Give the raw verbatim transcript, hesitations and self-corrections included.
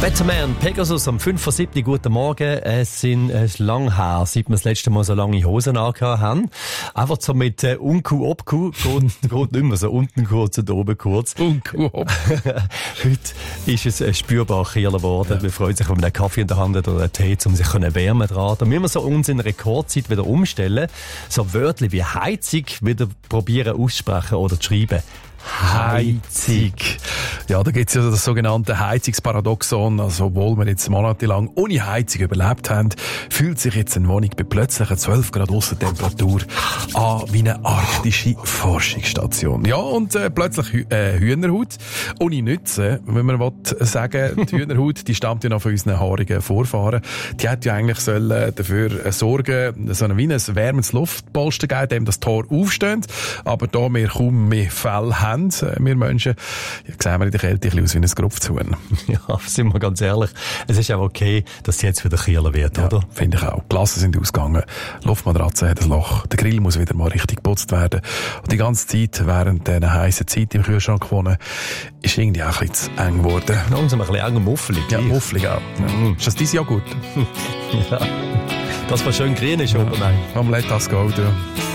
Better Man, Pegasus am fünf vor sieben, guten Morgen. Es sind äh, lang her, seit wir das letzte Mal so lange Hosen angehabt haben. Einfach so mit äh, Unkuh, Obkuh, geht, geht nicht mehr so unten kurz und oben kurz. Unkuh, Obkuh. Heute ist es äh, spürbar kühler geworden. Ja. Wir freuen sich, wenn man einen Kaffee in der Hand hat oder einen Tee, um sich zu wärmen dran. Da müssen wir so uns in Rekordzeit wieder umstellen. So Wörter wie Heizung wieder probieren aussprechen oder zu schreiben. Heizung. Ja, da gibt es ja das sogenannte Heizungsparadoxon. Also, obwohl wir jetzt monatelang ohne Heizung überlebt haben, fühlt sich jetzt eine Wohnung bei plötzlicher zwölf Grad Aussentemperatur an wie eine arktische Forschungsstation. Ja, und äh, plötzlich Hü- äh, Hühnerhaut. Ohne Nütze, wenn man will sagen, die Hühnerhaut, die stammt ja noch von unseren haarigen Vorfahren. Die hat ja eigentlich sollen dafür sorgen, so ein, wie ein wärmendes Luftpolster geben, dem das Tor aufsteht. Aber da wir kaum mehr Fell haben, wir Menschen, ja, sehen wir in der Kälte aus wie ein Grupfzuhn. Ja, sind wir ganz ehrlich, es ist auch okay, dass es jetzt wieder kühler wird, ja, oder? Finde ich auch. Die Glassen sind ausgegangen, Luftmatratze hat ein Loch, der Grill muss wieder mal richtig geputzt werden. Und die ganze Zeit, während dieser heißen Zeit im Kühlschrank wohnen, ist irgendwie auch ein bisschen zu eng geworden. Langsam ein bisschen eng und muffelig. Ja, muffelig auch. Ja. Mm. Ist das dein Joghurt? Ja, das, was schön grün ist, ja. oder nein? Am Let das go, ja.